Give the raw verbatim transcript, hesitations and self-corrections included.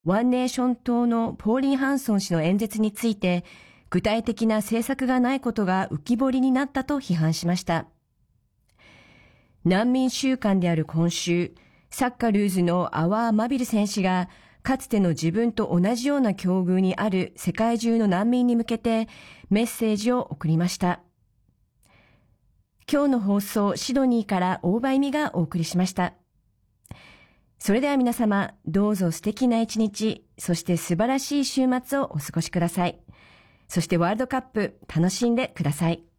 ワンネーション党のポーリン・ハンソン氏の演説について、具体的な政策がないことが浮き彫りになったと批判しました。難民週間である今週、サッカルーズのアワー・マビル選手が、かつての自分と同じような境遇にある世界中の難民に向けてメッセージを送りました。今日の放送、シドニーから大場恵美がお送りしました。それでは皆様、どうぞ素敵な一日、そして素晴らしい週末をお過ごしください。そしてワールドカップ、楽しんでください。